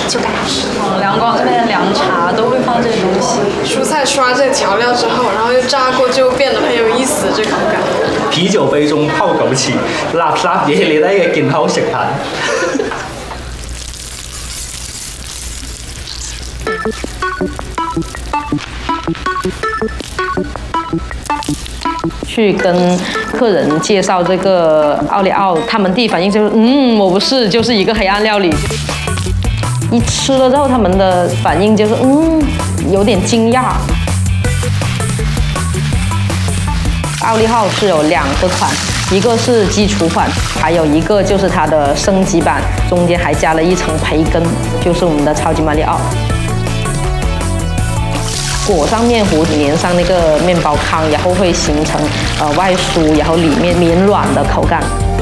就该吃。 两广这边的凉茶都会放这些东西。 蔬菜刷这调料之后，然后又炸过，就變得很有意思這口感。 啤酒杯中泡枸杞，垃圾嘢你睇嘅健康食品。 去跟客人介绍这个奥利奥，他们第一反应就是我不是，就是一个黑暗料理。一吃了之后，他们的反应就是有点惊讶。奥利奥是有2个款，一个是基础款，还有一个就是它的升级版，中间还加了一层培根，就是我们的超级马里奥。裹上面糊，粘上那个面包糠，然后会形成外酥，然后里面绵软的口感。